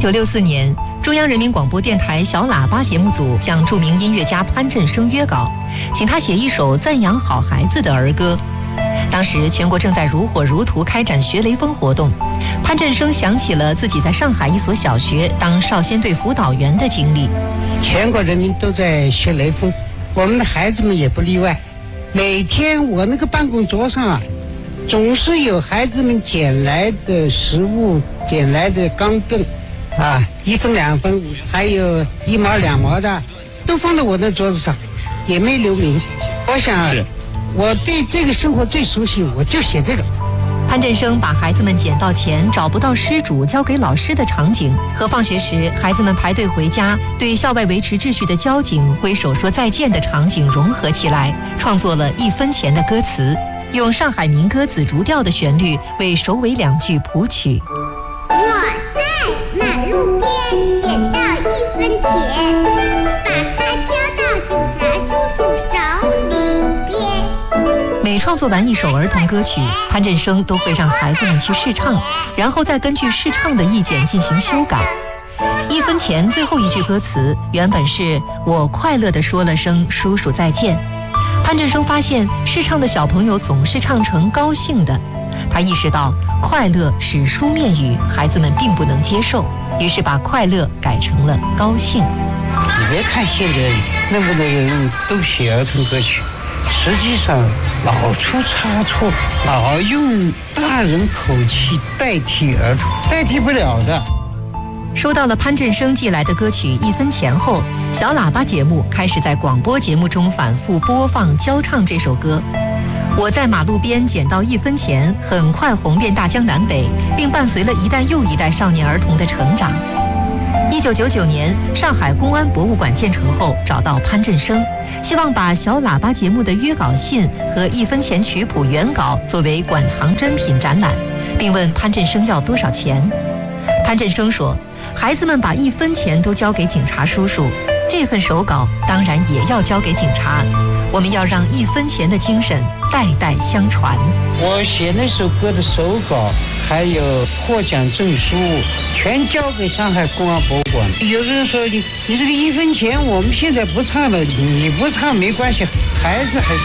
1964年，中央人民广播电台小喇叭节目组向著名音乐家潘振声约稿，请他写一首赞扬好孩子的儿歌。当时全国正在如火如荼开展学雷锋活动，潘振声想起了自己在上海一所小学当少先队辅导员的经历。 全国人民都在学雷锋，我们的孩子们也不例外。每天我那个办公桌上啊，总是有孩子们捡来的食物，捡来的钢镚啊，1分2分，还有1毛2毛的，都放在我的桌子上，也没留名。我想我对这个生活最熟悉，我就写这个。 潘振声把孩子们捡到钱找不到失主交给老师的场景，和放学时孩子们排队回家对校外维持秩序的交警挥手说再见的场景融合起来，创作了1分钱的歌词，用上海民歌紫竹调的旋律为首尾2句谱曲。 我在马路边捡到1分钱，把它交到警察叔叔手里边。 每创作完一首儿童歌曲，潘振声都会让孩子们去试唱，然后再根据试唱的意见进行修改。1分钱最后一句歌词原本是我快乐地说了声叔叔再见，潘振声发现试唱的小朋友总是唱成高兴的，他意识到快乐是书面语，孩子们并不能接受，于是把快乐改成了高兴。 你别看现在那么多人都写儿童歌曲，实际上老出差错，老用大人口气代替儿童，代替不了的。 收到了潘振声寄来的歌曲1分钱后，小喇叭节目开始在广播节目中反复播放教唱这首歌。我在马路边捡到1分钱，很快红遍大江南北，并伴随了一代又一代少年儿童的成长。1999年，上海公安博物馆建成后，找到潘振声，希望把小喇叭节目的约稿信和1分钱曲谱原稿作为馆藏珍品展览，并问潘振声要多少钱。潘振声说，孩子们把1分钱都交给警察叔叔，这份手稿当然也要交给警察，我们要让1分钱的精神代代相传。 我写那首歌的手稿还有获奖证书全交给上海公安博物馆。有人说你这个1分钱我们现在不唱了，你不唱没关系，孩子还